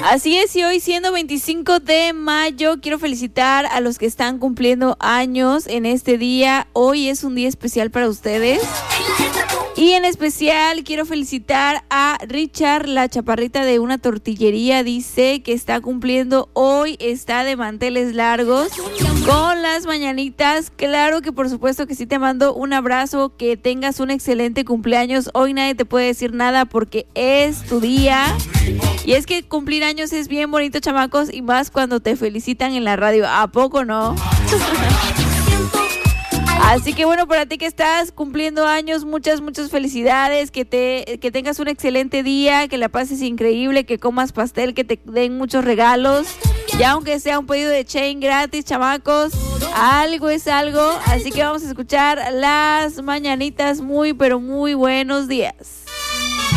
Así es, y hoy siendo 25 de mayo, quiero felicitar a los que están cumpliendo años en este día. Hoy es un día especial para ustedes. Y en especial quiero felicitar a Richard, la chaparrita de una tortillería. Dice que está cumpliendo hoy, está de manteles largos con las mañanitas. Claro que por supuesto que sí, te mando un abrazo, que tengas un excelente cumpleaños. Hoy nadie te puede decir nada porque es tu día. Y es que cumplir años es bien bonito, chamacos, y más cuando te felicitan en la radio. ¿A poco no? Así que bueno, para ti que estás cumpliendo años, muchas felicidades, que tengas un excelente día, que la pases increíble, que comas pastel, que te den muchos regalos, y aunque sea un pedido de Chain gratis, chamacos, algo es algo. Así que vamos a escuchar las mañanitas. Muy, pero muy buenos días.